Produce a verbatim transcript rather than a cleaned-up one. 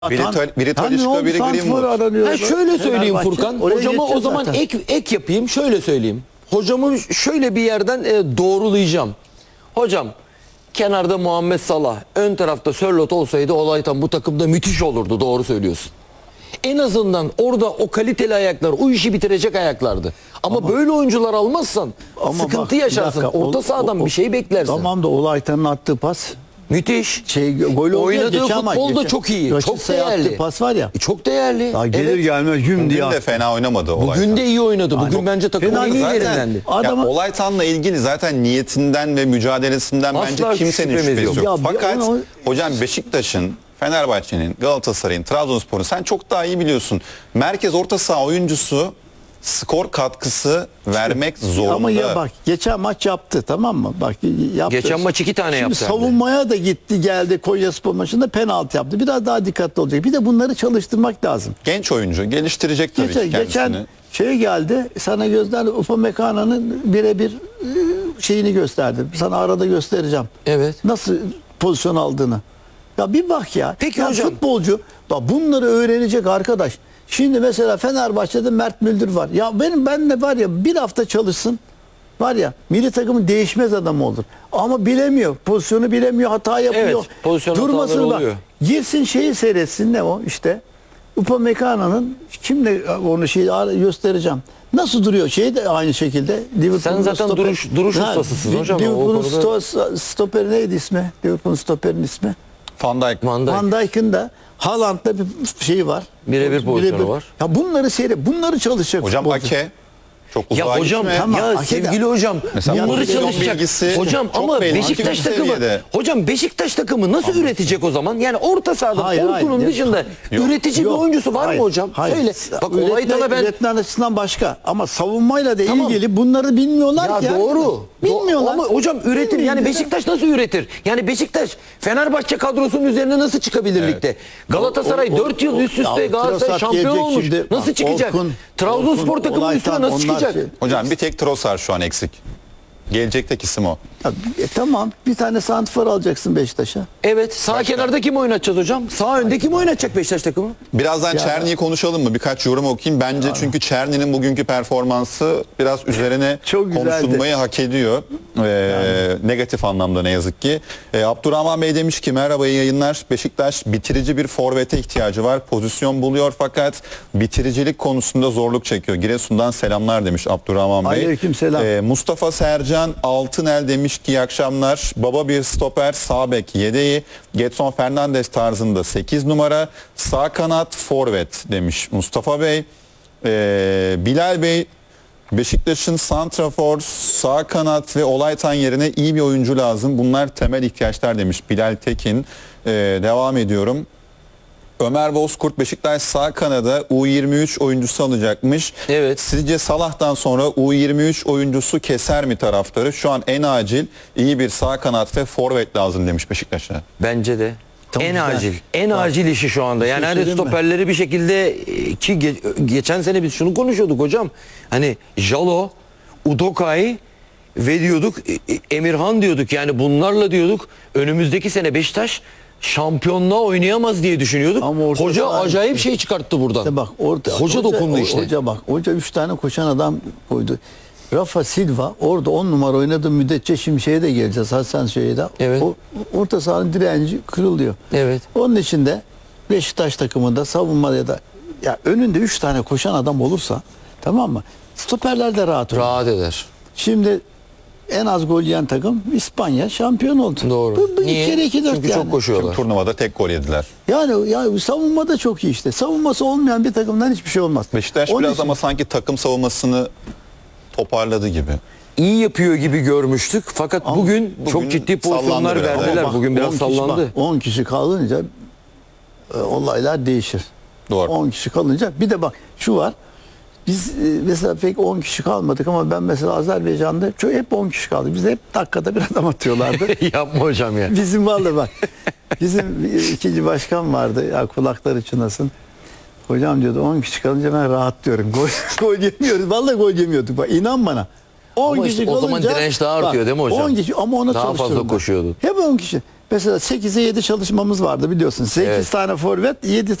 Biri, biri Talisca, biri Greenwood. Ha şöyle söyleyeyim Furkan. Hocama o zaman zaten. ek ek yapayım. Şöyle söyleyeyim. Hocamı şöyle bir yerden e, doğrulayacağım. Hocam kenarda Muhammed Salah, ön tarafta Sörloth olsaydı olay tam bu takımda müthiş olurdu. Doğru söylüyorsun. En azından orada o kaliteli ayaklar o işi bitirecek ayaklardı. Ama, ama böyle oyuncular almazsan ama sıkıntı bak, yaşarsın. Dakika, Orta sahadan o, o, bir şey beklersin. Tamam da Olaytan'ın attığı pas müthiş. Şey, gol oynadığı futbol da çok iyi. Çok değerli. Pas var ya. Çok değerli. Ya gelir evet. gelmez güm diye. Bugün de fena oynamadı Olaytan. Bugün de iyi oynadı. Bugün yani, bence takımın en iyi yerindendi. Adama... Olaytan'la ilgili zaten niyetinden ve mücadelesinden asla bence kimsenin şüphesi yok. yok. Ya, Fakat onu... hocam Beşiktaş'ın, Fenerbahçe'nin, Galatasaray'ın, Trabzonspor'un sen çok daha iyi biliyorsun. Merkez orta saha oyuncusu skor katkısı vermek zorunda. Ama ya bak geçen maç yaptı, tamam mı? Bak yaptı. Geçen maç iki tane Şimdi yaptı. Savunmaya da gitti geldi, Konyaspor maçında penaltı yaptı. Biraz daha dikkatli olacak. Bir de bunları çalıştırmak lazım. Genç oyuncu geliştirecek tabii geçen, ki kendisini. Geçen şey geldi sana gözler Upamecano'nun birebir şeyini gösterdi. Sana arada göstereceğim. Evet. Nasıl pozisyon aldığını. Ya bir bak ya. Peki ya hocam. Futbolcu bak bunları öğrenecek arkadaş. Şimdi mesela Fenerbahçe'de Mert Müldür var. Ya benim ben de var ya bir hafta çalışsın. Var ya milli takımın değişmez adamı olur. Ama bilemiyor. Pozisyonu bilemiyor. Hata yapıyor. Evet, pozisyon Durmasını bak. oluyor. Girsin şeyi seyretsin, ne o işte. Upamecano'nun kimle onu şey göstereceğim. Nasıl duruyor? Şey de aynı şekilde. Sen zaten stoper, duruş duruş ustasısın hocam. Liverpool'un sto stoperi neydi ismi? Liverpool'un stoperin ismi? Van Dijk. Van, Dijk. Van Dijk'ın da Haaland'da bir şeyi var. Birebir pozisyonu bire bir. var. Ya bunları seyret, bunları çalışacak. Hocam Ake çok uzağa ya hocam gitme. tamam, ya sevgili hocam bunları çalışacak. Hocam ama Beşiktaş takımı seviyede. Hocam Beşiktaş takımı nasıl hayır. üretecek o zaman? Yani orta sahada Orkun'un dışında yok. üretici yok. bir oyuncusu var hayır. mı hocam? Hayır. Söyle. Bak Olaytan'a ben üretmen açısından başka ama savunmayla da tamam. ilgili bunları bilmiyorlar ya ki. Ya doğru. Bilmiyorlar. Ama hocam üretir. Yani Beşiktaş nasıl üretir? Yani Beşiktaş Fenerbahçe kadrosunun üzerine nasıl çıkabilir ligde? Evet. Galatasaray dört yıl üst üste Galatasaray şampiyon olmuş. Şimdi. Nasıl çıkacak? Trabzonspor takımının üstüne nasıl çıkacak? Hocam bir tek Trossard şu an eksik. Gelecek tek isim o. Ya, e, tamam bir tane santrfor alacaksın Beşiktaş'a. Evet sağ Başka. kenarda kim oynatacağız hocam? Sağ önde kim oynatacak Beşiktaş takımı? Birazdan Çerni'yi konuşalım mı? Birkaç yorum okuyayım. Bence ya. çünkü Çerni'nin bugünkü performansı biraz üzerine konuşulmayı hak ediyor. Ee, yani. Negatif anlamda ne yazık ki. Ee, Abdurrahman Bey demiş ki merhaba iyi yayınlar. Beşiktaş bitirici bir forvete ihtiyacı var. Pozisyon buluyor fakat bitiricilik konusunda zorluk çekiyor. Giresun'dan selamlar demiş Abdurrahman Bey. Aleykümselam. Ee, Mustafa Sercan Altınel demiş ki iyi akşamlar. Baba bir stoper, sağ bek yedeği, Getson Fernandes tarzında sekiz numara, sağ kanat forvet demiş Mustafa Bey. Ee, Bilal Bey Beşiktaş'ın santrafor, sağ kanat ve Olaytan yerine iyi bir oyuncu lazım. Bunlar temel ihtiyaçlar demiş Bilal Tekin. Ee, devam ediyorum. Ömer Bozkurt Beşiktaş sağ kanada U yirmi üç oyuncusu alacakmış. Evet. Sizce Salah'tan sonra U yirmi üç oyuncusu keser mi taraftarı? Şu an en acil iyi bir sağ kanat ve forvet lazım demiş Beşiktaş'a. Bence de. Tamam, en ben, acil. En bak, acil işi şu anda. Yani hani stoperleri bir şekilde ki ge, geçen sene biz şunu konuşuyorduk hocam. Hani Jalo, Udokay ve diyorduk Emirhan diyorduk. Yani bunlarla diyorduk önümüzdeki sene Beşiktaş şampiyonluğa oynayamaz diye düşünüyorduk. Ama hoca var, acayip şey çıkarttı buradan. İşte bak orada hoca, hoca dokundu işte. Hoca bak hoca üç tane koşan adam koydu. Rafa Silva orada on numara oynadığı müddetçe şimdi şeye de geleceğiz. Hasan Şeyh'de. Evet. O, orta sahanın direnci kırılıyor. Evet. Onun için de Beşiktaş takımında savunmada ya da ya önünde üç tane koşan adam olursa tamam mı? Stoperler de rahat olur. Rahat eder. Şimdi en az gol yiyen takım İspanya şampiyon oldu. Doğru. Bu, bu Niye? Kere iki, dört Çünkü yani. çok koşuyorlar. Tüm turnuvada tek gol yediler. Yani ya savunmada çok iyi işte. Savunması olmayan bir takımdan hiçbir şey olmaz. Beşiktaş Onun biraz için... ama sanki takım savunmasını toparladı gibi. İyi yapıyor gibi görmüştük. Fakat ama bugün, bugün çok ciddi pozisyonlar verdiler. Bak, bugün biraz sallandı. on kişi kalınca e, olaylar değişir. Doğru. on kişi kalınca bir de bak şu var. Biz e, mesela pek on kişi kalmadık ama ben mesela Azerbaycan'da çok hep on kişi kaldık. Biz hep dakikada bir adam atıyorlardı. Yapma hocam ya. Bizim vallahi bak. Bizim ikinci başkan vardı. Ya kulakları çınlasın. Hocam diyordu on kişi kalınca ben rahatlıyorum. Gol, gol yemiyoruz. Vallahi gol yemiyorduk. Bak inan bana. on Ama kişi işte o zaman kalınca- direnç daha artıyor değil mi hocam? on kişi ama ona Daha çalıştırırlar. fazla koşuyordu. Hep on kişi. Mesela sekize yedi çalışmamız vardı biliyorsun. sekiz Evet. tane forvet, yedi